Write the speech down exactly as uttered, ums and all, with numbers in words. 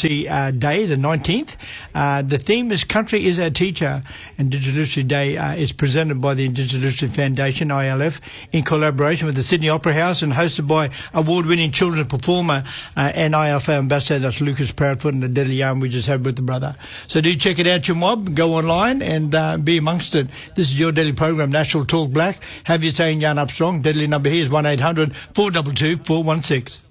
Literacy uh, Day, the nineteenth. Uh, the theme is Country is Our Teacher, and Digital Literacy Day uh, is presented by the Digital Literacy Foundation, I L F, in collaboration with the Sydney Opera House and hosted by award-winning children's performer uh, and I L F ambassador, that's Lucas Proudfoot, and the deadly yarn we just had with the brother. So do check it out, your mob. Go online and uh, be amongst it. This is your daily program, National Talk Black. Have your saying yarn up strong. Deadly number here is one eight hundred four two two four one six.